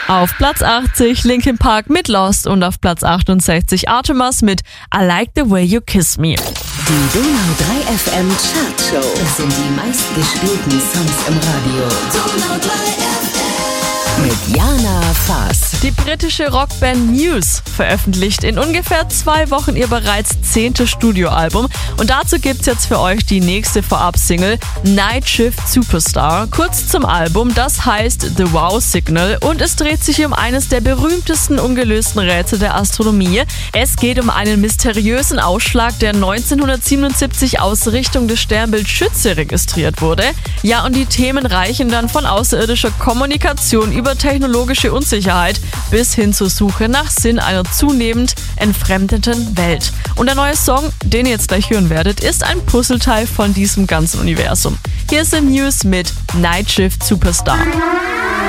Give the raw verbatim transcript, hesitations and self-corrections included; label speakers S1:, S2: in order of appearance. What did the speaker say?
S1: Auf Platz achtzig Linkin Park mit Lost und auf Platz achtundsechzig Artemis mit I Like the Way You Kiss Me.
S2: Die Donau drei F M Chartshow. Das sind die meistgespielten Songs im Radio. Donau drei F M. Mit Jana Fass.
S1: Die britische Rockband Muse veröffentlicht in ungefähr zwei Wochen ihr bereits zehntes Studioalbum. Und dazu gibt's jetzt für euch die nächste Vorab-Single Night Shift Superstar. Kurz zum Album, das heißt The Wow Signal und es dreht sich um eines der berühmtesten ungelösten Rätsel der Astronomie. Es geht um einen mysteriösen Ausschlag, der neunzehnhundertsiebenundsiebzig aus Richtung des Sternbilds Schütze registriert wurde. Ja, und die Themen reichen dann von außerirdischer Kommunikation über technologische Unsicherheit bis hin zur Suche nach Sinn einer zunehmend entfremdeten Welt. Und der neue Song, den ihr jetzt gleich hören werdet, ist ein Puzzleteil von diesem ganzen Universum. Hier ist The Muse mit Night Shift Superstar.